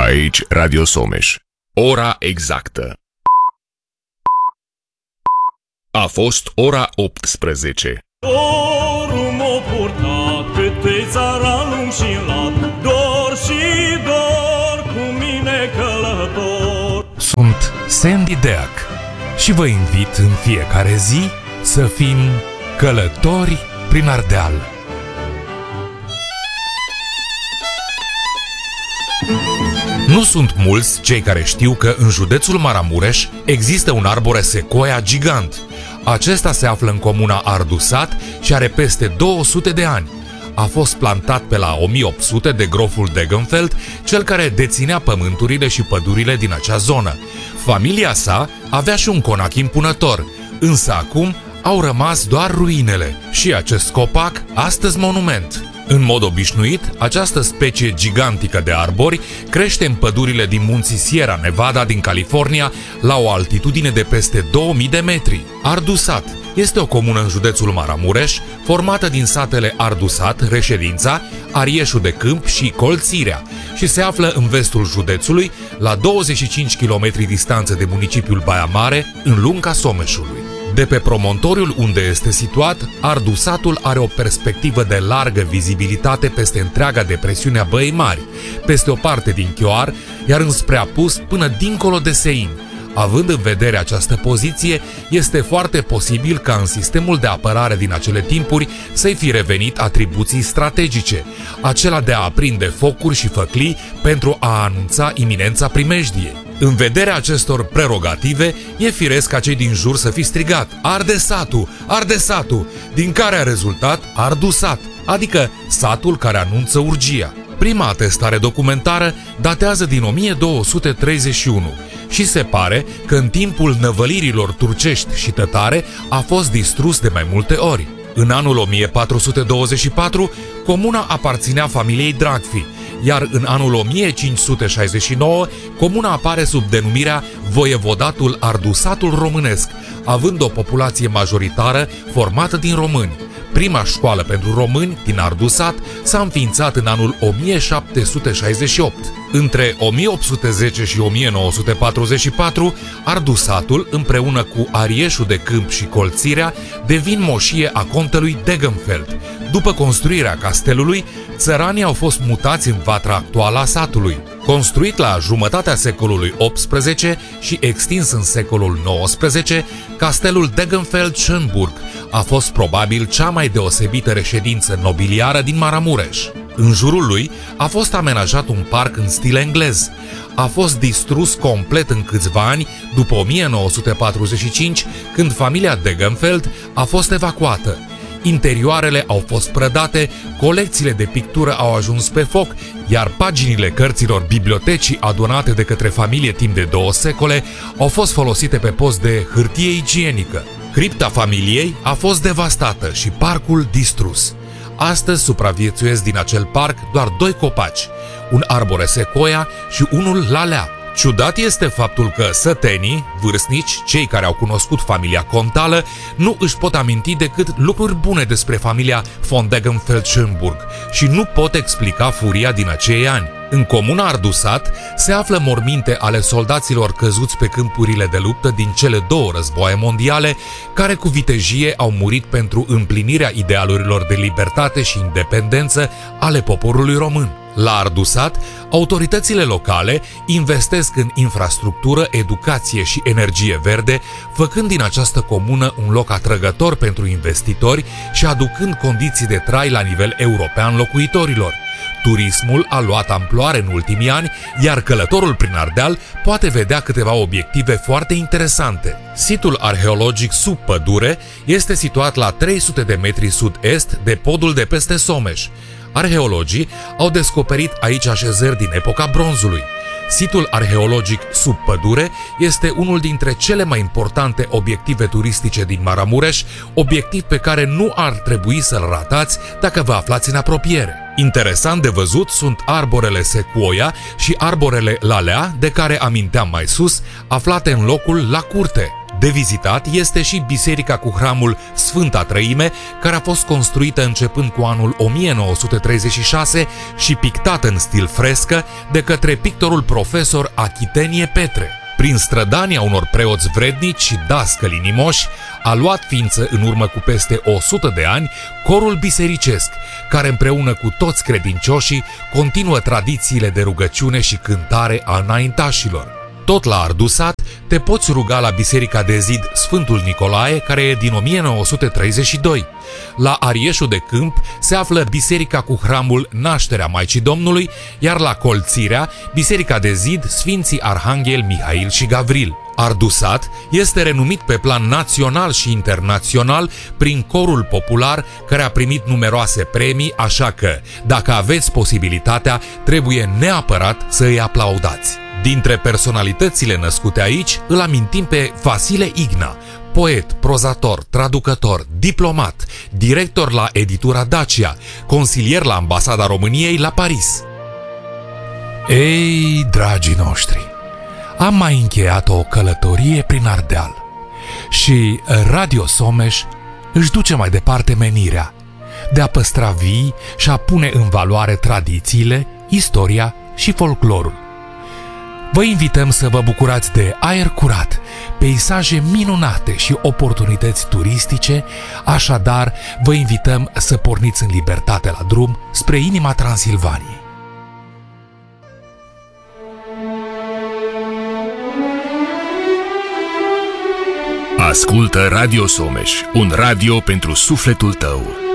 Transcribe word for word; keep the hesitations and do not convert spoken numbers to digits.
Aici Radio Someș. Ora exactă. A fost ora optsprezece. Dorul m-a purtat câte țaranul și lat, dor și dor cu mine călător. Sunt Sandy Deac și vă invit în fiecare zi să fim călători prin Ardeal. Nu sunt mulți cei care știu că în județul Maramureș există un arbore secoia gigant. Acesta se află în comuna Ardusat și are peste două sute de ani. A fost plantat pe la o mie opt sute de groful Degenfeld, cel care deținea pământurile și pădurile din acea zonă. Familia sa avea și un conac impunător, însă acum au rămas doar ruinele și acest copac astăzi monument. În mod obișnuit, această specie gigantică de arbori crește în pădurile din munții Sierra Nevada din California la o altitudine de peste două mii de metri. Ardusat este o comună în județul Maramureș, formată din satele Ardusat, Reședința, Arieșul de Câmp și Colțirea și se află în vestul județului, la douăzeci și cinci kilometri distanță de municipiul Baia Mare, în lunga Someșului. De pe promontoriul unde este situat, Ardusatul are o perspectivă de largă vizibilitate peste întreaga depresiune a Băii Mari, peste o parte din Chioar, iar înspre apus până dincolo de Sein. Având în vedere această poziție, este foarte posibil ca în sistemul de apărare din acele timpuri să-i fi revenit atribuții strategice, acela de a aprinde focuri și făclii pentru a anunța iminența primejdiei. În vederea acestor prerogative, e firesc ca cei din jur să fi strigat "Arde satul! Arde satul!", din care a rezultat Ardusat, adică satul care anunță urgia. Prima atestare documentară datează din o mie două sute treizeci și unu și se pare că în timpul năvălirilor turcești și tătare a fost distrus de mai multe ori. În anul o mie patru sute douăzeci și patru, comuna aparținea familiei Dragfi, iar în anul o mie cinci sute șaizeci și nouă, comuna apare sub denumirea Voievodatul Ardusatul Românesc, având o populație majoritară formată din români. Prima școală pentru români din Ardusat s-a înființat în anul o mie șapte sute șaizeci și opt. Între o mie opt sute zece și o mie nouă sute patruzeci și patru, Ardusatul, împreună cu Arieșul de Câmp și Colțirea, devin moșie a contelui Degenfeld. După construirea castelului, țăranii au fost mutați în vatra actuală a satului. Construit la jumătatea secolului optsprezece și extins în secolul nouăsprezece, castelul Degenfeld-Schönburg a fost probabil cea mai deosebită reședință nobiliară din Maramureș. În jurul lui a fost amenajat un parc în stil englez. A fost distrus complet în câțiva ani după o mie nouă sute patruzeci și cinci, când familia Degenfeld a fost evacuată. Interioarele au fost prădate, colecțiile de pictură au ajuns pe foc, iar paginile cărților bibliotecii adunate de către familie timp de două secole au fost folosite pe post de hârtie igienică. Cripta familiei a fost devastată și parcul distrus. Astăzi supraviețuiesc din acel parc doar doi copaci, un arbore secoia și unul lalea. Ciudat este faptul că sătenii, vârstnici, cei care au cunoscut familia contală, nu își pot aminti decât lucruri bune despre familia von Degenfeld-Schönburg și nu pot explica furia din acei ani. În comuna Ardusat se află morminte ale soldaților căzuți pe câmpurile de luptă din cele două războaie mondiale, care cu vitejie au murit pentru împlinirea idealurilor de libertate și independență ale poporului român. La Ardusat, autoritățile locale investesc în infrastructură, educație și energie verde, făcând din această comună un loc atrăgător pentru investitori și aducând condiții de trai la nivel european locuitorilor. Turismul a luat amploare în ultimii ani, iar călătorul prin Ardeal poate vedea câteva obiective foarte interesante. Situl arheologic sub pădure este situat la trei sute de metri sud-est de podul de peste Someș. Arheologii au descoperit aici așezări din epoca bronzului. Situl arheologic sub pădure este unul dintre cele mai importante obiective turistice din Maramureș, obiectiv pe care nu ar trebui să-l ratați dacă vă aflați în apropiere. Interesant de văzut sunt arborele sequoia și arborele lalea, de care aminteam mai sus, aflate în locul La Curte. De vizitat este și biserica cu hramul Sfânta Trăime, care a fost construită începând cu anul o mie nouă sute treizeci și șase și pictată în stil frescă de către pictorul profesor Achitenie Petre. Prin strădania unor preoți vrednici și dascăli inimoși, a luat ființă în urmă cu peste o sută de ani corul bisericesc, care împreună cu toți credincioșii continuă tradițiile de rugăciune și cântare a înaintașilor. Tot la Ardusat te poți ruga la Biserica de Zid Sfântul Nicolae, care e din o mie nouă sute treizeci și doi. La Arieșul de Câmp se află biserica cu hramul Nașterea Maicii Domnului, iar la Colțirea, Biserica de Zid Sfinții Arhanghel Mihail și Gavril. Ardusat este renumit pe plan național și internațional prin corul popular, care a primit numeroase premii, așa că, dacă aveți posibilitatea, trebuie neapărat să îi aplaudați. Dintre personalitățile născute aici, îl amintim pe Vasile Igna, poet, prozator, traducător, diplomat, director la editura Dacia, consilier la Ambasada României la Paris. Ei, dragii noștri, am mai încheiat o călătorie prin Ardeal și Radio Someș își duce mai departe menirea de a păstra vii și a pune în valoare tradițiile, istoria și folclorul. Vă invităm să vă bucurați de aer curat, peisaje minunate și oportunități turistice, așadar vă invităm să porniți în libertate la drum spre inima Transilvaniei. Ascultă Radio Someș, un radio pentru sufletul tău.